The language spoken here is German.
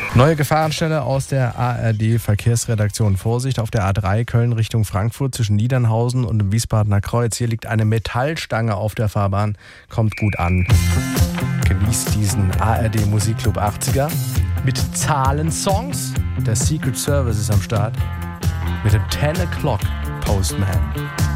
Neue Gefahrenstelle aus der ARD-Verkehrsredaktion. Vorsicht auf der A3 Köln Richtung Frankfurt zwischen Niedernhausen und dem Wiesbadener Kreuz. Hier liegt eine Metallstange auf der Fahrbahn. Kommt gut an. Genießt diesen ARD-Musikclub 80er mit Zahlensongs. Der Secret Service ist am Start mit dem 10 O'Clock Postman.